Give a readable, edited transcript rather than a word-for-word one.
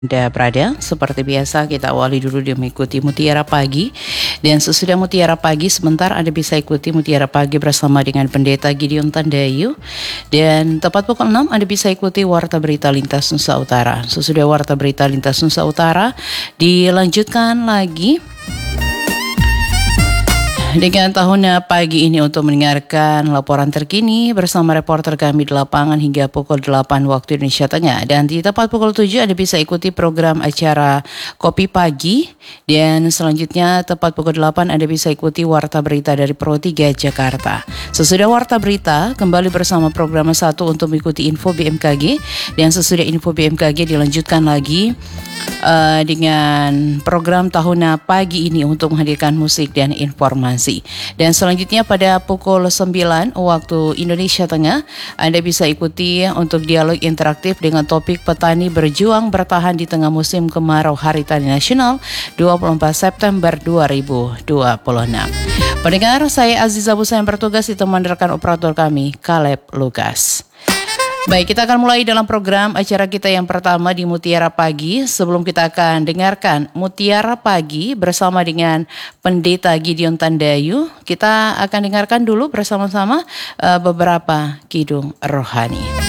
Anda berada, seperti biasa kita awali dulu dengan mengikuti Mutiara Pagi. Dan sesudah Mutiara Pagi sebentar Anda bisa ikuti Mutiara Pagi bersama dengan Pendeta Gideon Tandayu. Dan tepat pukul 6 Anda bisa ikuti Warta Berita Lintas Nusa Utara. Sesudah Warta Berita Lintas Nusa Utara dilanjutkan lagi dengan Tahuna Pagi ini untuk mendengarkan laporan terkini bersama reporter kami di lapangan hingga pukul 8 waktu Indonesia Tengah. Dan di tepat pukul 7 Anda bisa ikuti program acara Kopi Pagi. Dan selanjutnya tepat pukul 8 Anda bisa ikuti Warta Berita dari Pro 3 Jakarta. Sesudah Warta Berita kembali bersama program 1 untuk mengikuti info BMKG. Dan sesudah info BMKG dilanjutkan lagi dengan program Tahuna Pagi ini untuk menghadirkan musik dan informasi. Dan selanjutnya pada pukul 9 waktu Indonesia Tengah Anda bisa ikuti untuk dialog interaktif dengan topik petani berjuang bertahan di tengah musim kemarau Hari Tani Nasional 24 September 2026. Pendengar, saya Aziza Busa yang bertugas ditemani rekan operator kami Caleb Lukas. Baik, kita akan mulai dalam program acara kita yang pertama di Mutiara Pagi. Sebelum kita akan dengarkan Mutiara Pagi bersama dengan Pendeta Gideon Tandayu, kita akan dengarkan dulu bersama-sama beberapa kidung rohani.